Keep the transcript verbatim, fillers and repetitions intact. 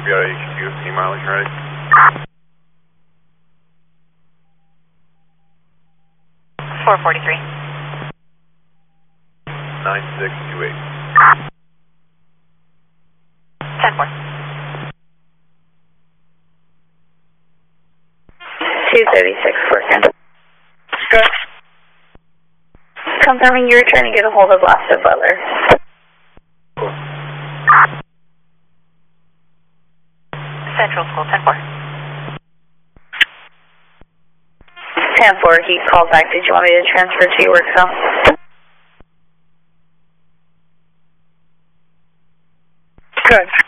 be out of H Q, T mileage ready. four forty-three. nine six two eight. ten four. two thirty-six, four ten. Good. Confirming you were trying to get a hold of Lasta Butler. Cool. Central School, ten four. ten four, he called back. Did you want me to transfer to your work cell? Good.